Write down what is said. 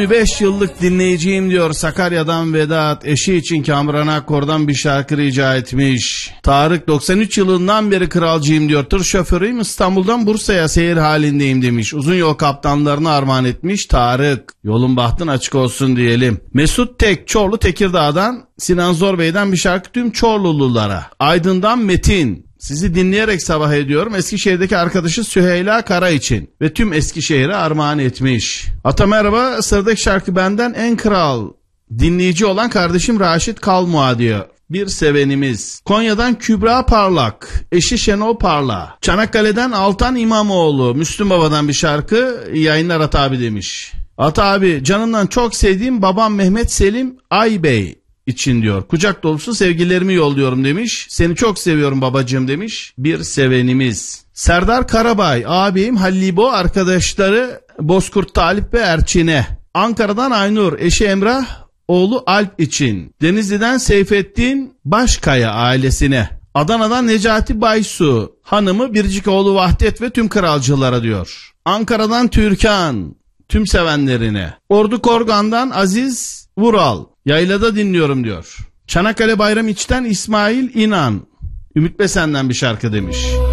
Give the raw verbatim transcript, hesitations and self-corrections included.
beş yıllık dinleyiciyim diyor Sakarya'dan Vedat. Eşi için Kamran Akkor'dan bir şarkı rica etmiş. Tarık doksan üç yılından beri kralcıyım diyor. Tır şoförüyüm, İstanbul'dan Bursa'ya seyir halindeyim demiş. Uzun yol kaptanlarına armağan etmiş Tarık. Yolun bahtın açık olsun diyelim. Mesut Tek Çorlu Tekirdağ'dan, Sinan Zorbey'den bir şarkı tüm Çorlululara. Aydın'dan Metin. Sizi dinleyerek sabah ediyorum. Eskişehir'deki arkadaşı Süheyla Kara için ve tüm Eskişehir'e armağan etmiş. Ata merhaba, sıradaki şarkı benden en kral dinleyici olan kardeşim Raşit Kalmua diyor. Bir sevenimiz. Konya'dan Kübra Parlak, eşi Şenol Parla. Çanakkale'den Altan İmamoğlu, Müslüm Baba'dan bir şarkı, yayınlar Ata abi demiş. Ata abi, canımdan çok sevdiğim babam Mehmet Selim Aybey için diyor. Kucak dolusu sevgilerimi yolluyorum demiş. Seni çok seviyorum babacığım demiş. Bir sevenimiz. Serdar Karabay, abim Hallibo, arkadaşları Bozkurt Talip ve Erçin'e. Ankara'dan Aynur, eşi Emrah, oğlu Alp için. Denizli'den Seyfettin Başkaya ailesine. Adana'dan Necati Baysu, hanımı Biricikoğlu Vahdet ve tüm kralcılara diyor. Ankara'dan Türkan, tüm sevenlerine. Ordu Korgan'dan Aziz Vural, yaylada dinliyorum diyor. Çanakkale Bayram İç'ten İsmail İnan, Ümit Besen'den bir şarkı demiş.